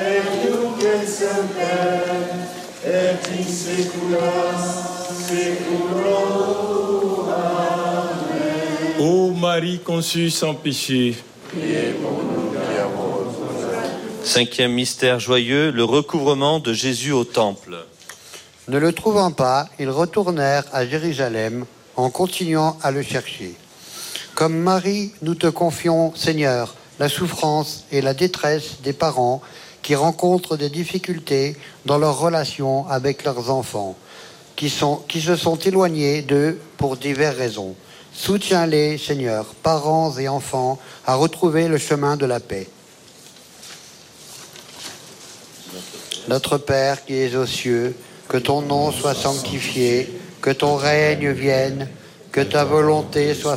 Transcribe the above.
et semper, et in saecula saeculorum. Amen. Ô Marie conçue sans péché, Priez pour nous qui avons besoin. Cinquième mystère joyeux, le recouvrement de Jésus au temple. Ne le trouvant pas, ils retournèrent à Jérusalem en continuant à le chercher. Comme Marie, nous te confions, Seigneur, la souffrance et la détresse des parents qui rencontrent des difficultés dans leur relation avec leurs enfants, qui se sont éloignés d'eux pour diverses raisons. Soutiens-les, Seigneur, parents et enfants, à retrouver le chemin de la paix. Notre Père qui es aux cieux, que ton nom soit sanctifié, que ton règne vienne, que ta volonté soit